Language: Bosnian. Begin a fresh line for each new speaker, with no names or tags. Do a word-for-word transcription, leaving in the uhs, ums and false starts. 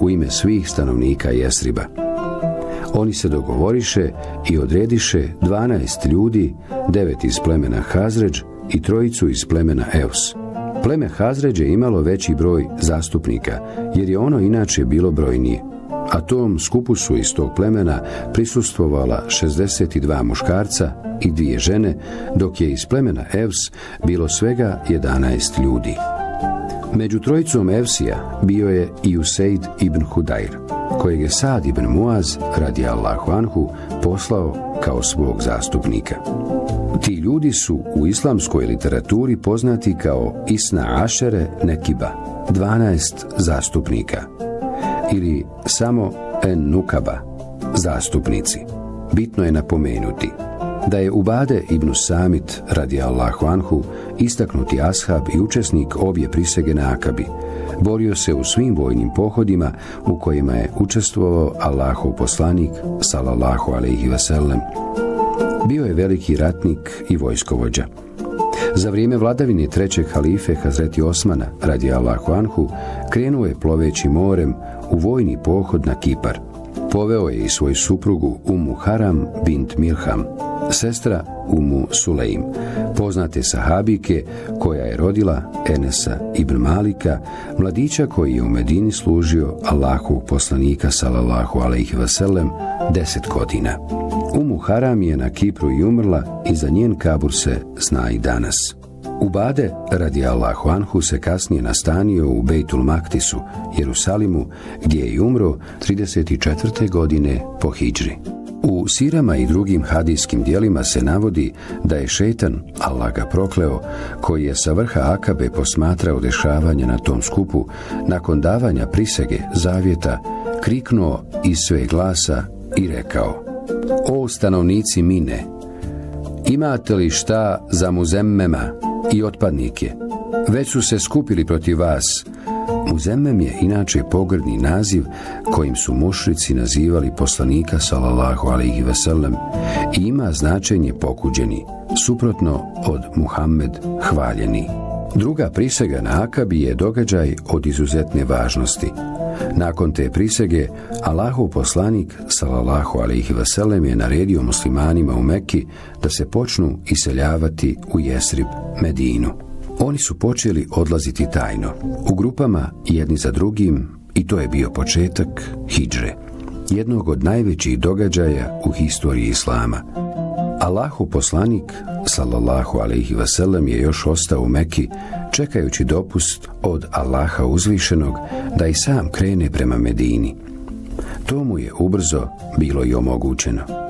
u ime svih stanovnika Jesriba. Oni se dogovoriše i odrediše dvanaest ljudi, devet iz plemena Hazređ i trojicu iz plemena Eus. Pleme Hazređ je imalo veći broj zastupnika, jer je ono inače bilo brojnije. A tom skupu su iz tog plemena prisustvovala šezdeset dva muškarca i dvije žene, dok je iz plemena Evs bilo svega jedanaest ljudi. Među trojicom Evsija bio je i Usejd ibn Hudajr, kojeg je Sad ibn Muaz radijallahu anhu poslao kao svog zastupnika. Ti ljudi su u islamskoj literaturi poznati kao Isna Ašere Nekiba, dvanaest zastupnika, ili samo En Nukaba, zastupnici. Bitno je napomenuti da je Ubade ibn Samit radijallahu anhu, istaknuti ashab i učesnik obje prisege na Akabi, borio se u svim vojnim pohodima u kojima je učestvovao Allahov poslanik sallallahu alejhi ve sellem. Bio je veliki ratnik i vojskovođa. Za vrijeme vladavine trećeg halife Hazreti Osmana radijallahu anhu krenuo je ploveći morem u vojni pohod na Kipar. Poveo je i svoju suprugu Umu Haram bint Milham, sestra Umu Sulejm, poznate sahabike koja je rodila Enesa ibn Malika, mladića koji je u Medini služio Allahovog poslanika sallallahu alejhi ve sellem deset godina. Umu Haram je na Kipru i umrla i za njen kabur se zna i danas. Ubade radijallahu anhu se kasnije nastanio u Bejtul Maktisu, Jerusalimu, gdje je umro trideset četvrte godine po hidžri. U sirama i drugim hadijskim dijelima se navodi da je šejtan, Allah ga prokleo, koji je sa vrha Akabe posmatrao dešavanja na tom skupu, nakon davanja prisege zavjeta, kriknuo iz sve glasa i rekao: O stanovnici Mine, imate li šta za Muzemmema i otpadnike? Već su se skupili protiv vas. Muzemmem je inače pogrdni naziv kojim su mušrici nazivali poslanika sallallahu alejhi ve sellem i ima značenje pokuđeni, suprotno od Muhammed hvaljeni. Druga prisega na Akabi je događaj od izuzetne važnosti. Nakon te prisege, Allahov poslanik sallallahu alejhi ve sellem je naredio muslimanima u Mekki da se počnu iseljavati u Jesrib, Medinu. Oni su počeli odlaziti tajno, u grupama jedni za drugim, i to je bio početak hidžre, jednog od najvećih događaja u historiji islama. Allahov poslanik sallallahu alejhi ve sellem je još ostao u Mekki, čekajući dopust od Allaha uzvišenog da i sam krene prema Medini. To mu je ubrzo bilo i omogućeno.